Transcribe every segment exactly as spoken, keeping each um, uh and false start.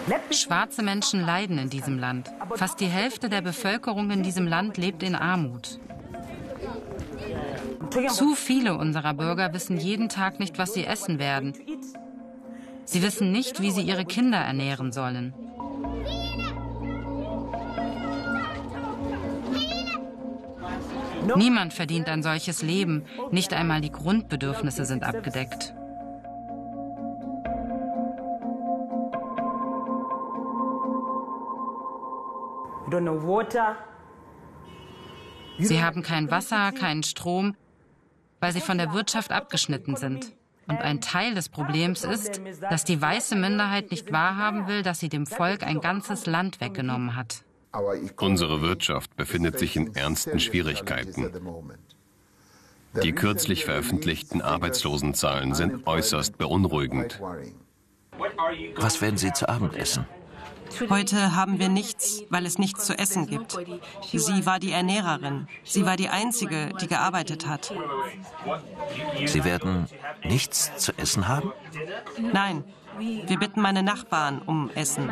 Schwarze Menschen leiden in diesem Land. Fast die Hälfte der Bevölkerung in diesem Land lebt in Armut. Zu viele unserer Bürger wissen jeden Tag nicht, was sie essen werden. Sie wissen nicht, wie sie ihre Kinder ernähren sollen. Niemand verdient ein solches Leben. Nicht einmal die Grundbedürfnisse sind abgedeckt. Sie haben kein Wasser, keinen Strom, weil sie von der Wirtschaft abgeschnitten sind. Und ein Teil des Problems ist, dass die weiße Minderheit nicht wahrhaben will, dass sie dem Volk ein ganzes Land weggenommen hat. Unsere Wirtschaft befindet sich in ernsten Schwierigkeiten. Die kürzlich veröffentlichten Arbeitslosenzahlen sind äußerst beunruhigend. Was werden Sie zu Abend essen? Heute haben wir nichts, weil es nichts zu essen gibt. Sie war die Ernährerin. Sie war die Einzige, die gearbeitet hat. Sie werden nichts zu essen haben? Nein, wir bitten meine Nachbarn um Essen.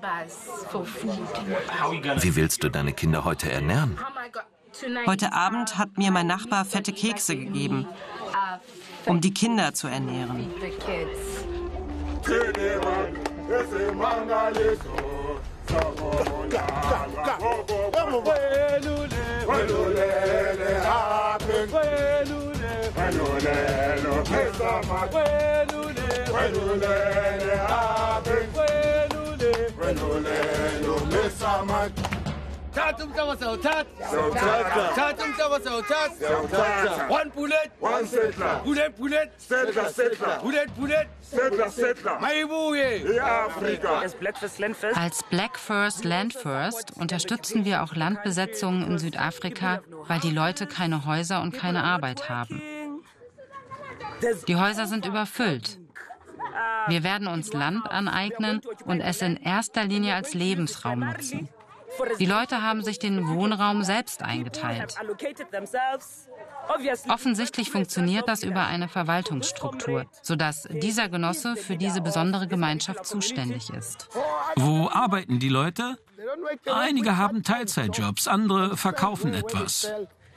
Wie willst du deine Kinder heute ernähren? Heute Abend hat mir mein Nachbar fette Kekse gegeben, um die Kinder zu ernähren. One bullet, one settler. Bullet, bullet, settler, settler. Bullet, bullet, settler, settler. Als Black First, Land First unterstützen wir auch Landbesetzungen in Südafrika, weil die Leute keine Häuser und keine Arbeit haben. Die Häuser sind überfüllt. Wir werden uns Land aneignen und es in erster Linie als Lebensraum nutzen. Die Leute haben sich den Wohnraum selbst eingeteilt. Offensichtlich funktioniert das über eine Verwaltungsstruktur, sodass dieser Genosse für diese besondere Gemeinschaft zuständig ist. Wo arbeiten die Leute? Einige haben Teilzeitjobs, andere verkaufen etwas.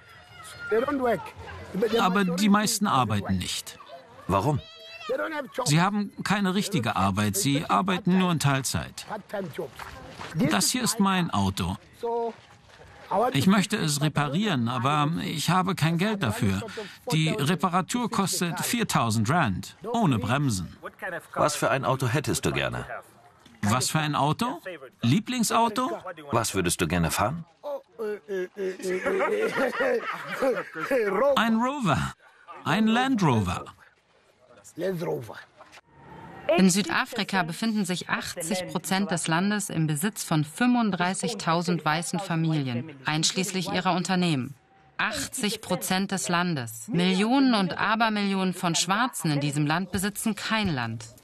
Aber die meisten arbeiten nicht. Warum? Sie haben keine richtige Arbeit, sie arbeiten nur in Teilzeit. Das hier ist mein Auto. Ich möchte es reparieren, aber ich habe kein Geld dafür. Die Reparatur kostet viertausend Rand, ohne Bremsen. Was für ein Auto hättest du gerne? Was für ein Auto? Lieblingsauto? Was würdest du gerne fahren? Ein Rover. Ein Land Rover. In Südafrika befinden sich achtzig Prozent des Landes im Besitz von fünfunddreißigtausend weißen Familien, einschließlich ihrer Unternehmen. achtzig Prozent des Landes. Millionen und Abermillionen von Schwarzen in diesem Land besitzen kein Land.